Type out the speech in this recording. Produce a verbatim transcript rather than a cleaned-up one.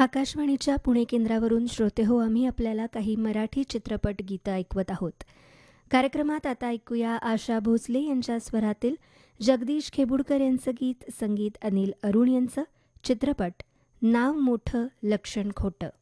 आकाशवाणीच्या पुणे केंद्रावरून श्रोते हो, आम्ही आपल्याला काही मराठी चित्रपट गीतं ऐकवत आहोत. कार्यक्रमात आता ऐकूया आशा भोसले यांच्या स्वरातील जगदीश खेबुडकर यांचं गीत, संगीत अनिल अरुण यांचं. चित्रपट नाव मोठं लक्षण खोटं.